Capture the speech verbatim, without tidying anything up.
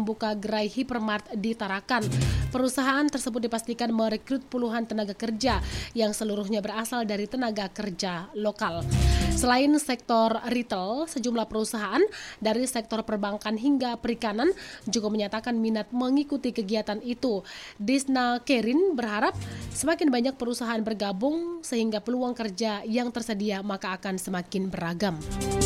membuka gerai hypermart di Tarakan. Perusahaan tersebut dipastikan merekrut puluhan tenaga kerja yang seluruhnya berasal dari tenaga kerja lokal. Selain sektor retail, sejumlah perusahaan dari sektor perbankan hingga perikanan juga menyatakan minat mengikuti kegiatan itu. Disna Kerin berharap semakin banyak perusahaan bergabung sehingga peluang kerja yang tersedia maka akan semakin beragam.